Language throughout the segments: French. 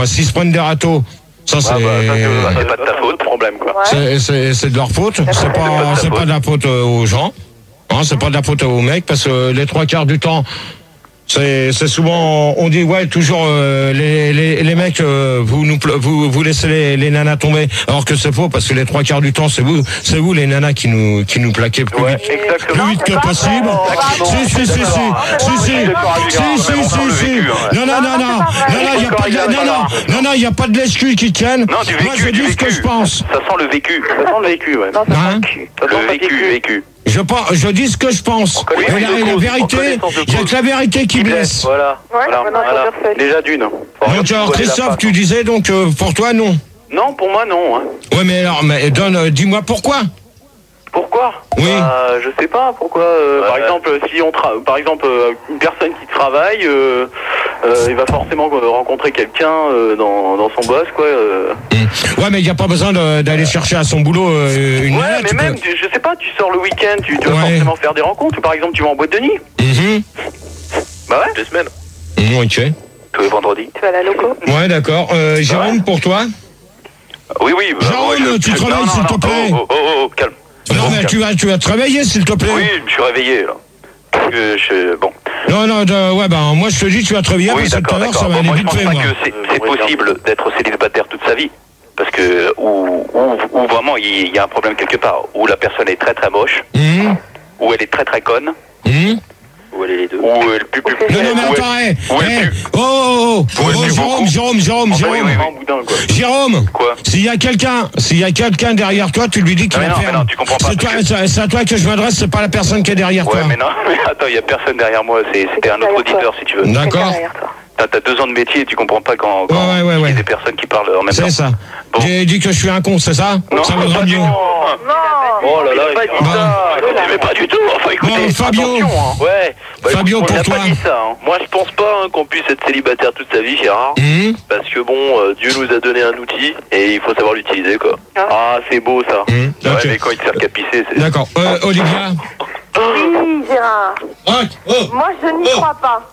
s'ils se prennent des râteaux, ça c'est... c'est pas de ta faute, problème quoi. C'est de leur faute, c'est pas de la faute aux gens, hein, c'est pas de la faute aux mecs, parce que les 3/4 du temps, c'est souvent, on dit ouais toujours les mecs vous laissez les nanas tomber, alors que c'est faux, parce que les 3/4 du temps c'est vous les nanas qui nous plaquez plus vite que possible. Si. Non, il y a pas de l'excuse qui tienne. Non, du vécu. Moi je dis ce que je pense. Ça sent le vécu. ouais. Non, Le vécu. Je dis ce que je pense. Et la vérité, il y a que la vérité qui blesse. Voilà. Déjà d'une. Donc alors Christophe, tu disais donc pour toi non. Non, pour moi non. Hein. Ouais, mais alors dis-moi pourquoi. Pourquoi? Oui. Je sais pas pourquoi. Par exemple, si une personne qui travaille, il va forcément rencontrer quelqu'un dans son boss, quoi. Ouais, mais il n'y a pas besoin d'aller chercher à son boulot une nana. Ouais, mais même, je sais pas, tu sors le week-end, tu vas forcément faire des rencontres. Par exemple, tu vas en boîte de nuit. Bah ouais. 2 semaines. Ok. Tous les vendredis. Tu vas à la loco? Ouais, d'accord. Jérôme, pour toi? Oui. Jérôme, tu travailles, s'il te plaît. Oh, calme. Non, mais tu vas travailler, s'il te plaît. Oui, je suis réveillé, là. Bon. Non, moi je te dis, tu vas travailler, parce que tout à l'heure, ça va aller vite fait, moi. Je pense pas que c'est possible d'être célibataire toute sa vie. Parce que, ou vraiment, il y a un problème quelque part. Où la personne est très très moche. Ou elle est très très conne. Ou elle est les deux. Ou elle pue. Non, mais attends, Jérôme, quoi? S'il y a quelqu'un derrière toi, tu lui dis qu'il va faire. Non, tu comprends pas. C'est à toi que je m'adresse, c'est pas la personne qui est derrière toi. Ouais, mais non, mais attends, il y a personne derrière moi, c'était un autre auditeur si tu veux. D'accord. T'as 2 ans de métier et tu comprends pas quand il y a des personnes qui parlent en même temps. C'est ça. Bon. J'ai dit que je suis un con, c'est ça? Non, ça vaudra mieux. Oh là là, il pas dit ça. Mais pas du tout. Enfin, écoutez, Fabio. attention, hein. Ouais. Fabio, pour toi. Pas dit ça, hein. Moi, je pense pas qu'on puisse être célibataire toute sa vie, Gérard. Parce que bon, Dieu nous a donné un outil et il faut savoir l'utiliser, quoi. Ah, c'est beau ça. Ouais, mais quand il te sert qu'à pisser, c'est. D'accord. Olivia. Oui, Gérard. Moi, je n'y crois pas.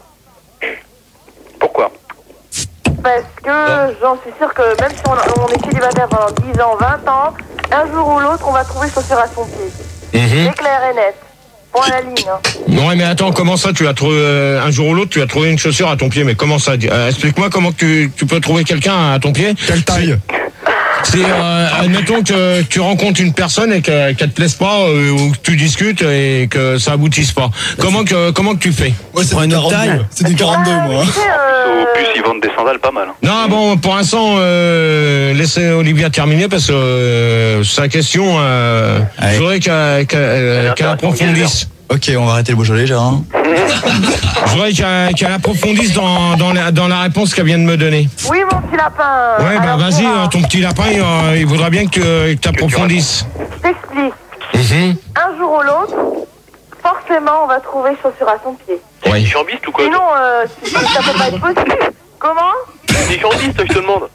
Pourquoi? Parce que j'en suis sûre que même si on est célibataire pendant 10 ans, 20 ans, un jour ou l'autre, on va trouver chaussure à son pied. C'est clair et net. Point à la ligne. Ouais, mais attends, comment ça, tu as trouvé un jour ou l'autre, tu as trouvé une chaussure à ton pied? Mais comment ça? Explique-moi comment tu peux trouver quelqu'un à ton pied. Quelle taille? C'est, admettons que tu rencontres une personne et qu'elle te plaise pas, ou que tu discutes et que ça aboutisse pas. Comment que tu fais? Ouais, c'est une taille. C'est des 42, moi. Au plus, ils vendent des sandales pas mal. Non, bon, pour l'instant, laissez Olivia terminer parce que sa question, je voudrais qu'elle approfondisse. Ok, on va arrêter le Beaujolais, Gérard. Je voudrais qu'elle approfondisse dans la réponse qu'elle vient de me donner. Oui, mon petit lapin. Ouais, Alors, vas-y, ton petit lapin, il voudra bien que tu approfondisses. Je t'explique. Un jour ou l'autre, forcément, on va trouver chaussure à son pied. C'est chambiste ou quoi? Sinon, ça peut pas être possible. Comment? C'est chambiste, je te demande.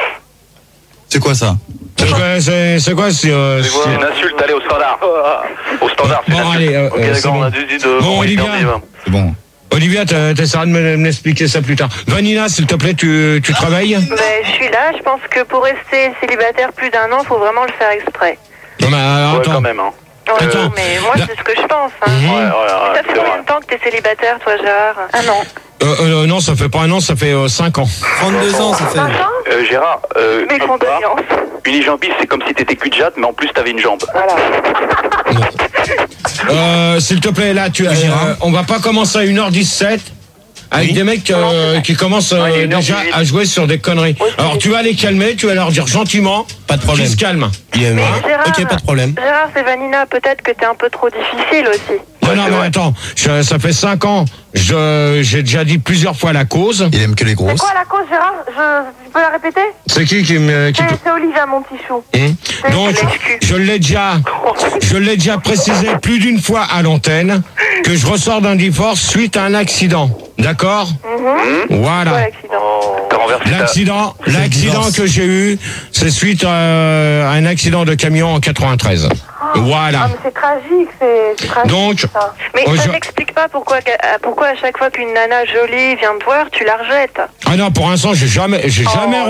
C'est quoi ça? C'est quoi c'est une insulte, allez au standard. Au standard, c'est bon, allez, ok, d'accord, on a dit de... Bon, Olivia. C'est bon. Olivia, t'essaieras de m'expliquer ça plus tard. Vanina, s'il te plaît, tu travailles? Je suis là, je pense que pour rester célibataire plus d'un an, il faut vraiment le faire exprès. Non, mais attends. quand même, hein. Attends, mais moi, c'est ce que je pense. Hein. Ça fait combien de temps que t'es célibataire, toi, Gérard? Un an. Non, ça fait pas un an, ça fait 5 ans. 32 ans, ça fait. Gérard, Mes condoléances. une jambiste, c'est comme si t'étais cul de jatte, mais en plus t'avais une jambe. Voilà. S'il te plaît, là, on va pas commencer à 1h17 avec des mecs qui commencent déjà à jouer sur des conneries. Alors tu vas les calmer, tu vas leur dire gentiment, Pas de problème. qu'ils se calment. Gérard, Ok, pas de problème. Gérard, c'est Vanina, peut-être que t'es un peu trop difficile aussi. Non, mais attends, ça fait 5 ans, j'ai déjà dit plusieurs fois la cause. Il aime que les C'est grosses. quoi la cause, Gérard? Tu peux la répéter? C'est qui C'est Olivia, mon petit chou. Donc, je l'ai déjà précisé plus d'une fois à l'antenne que je ressors d'un divorce suite à un accident. D'accord? Voilà. Quoi, l'accident? T'as renversé L'accident que j'ai eu, c'est suite à un accident de camion en 93. Voilà. Ah, mais c'est tragique, c'est tragique. Donc, ça. Mais ça n'explique pas pourquoi à chaque fois qu'une nana jolie vient te voir, tu la rejettes. ah non, pour l'instant, j'ai jamais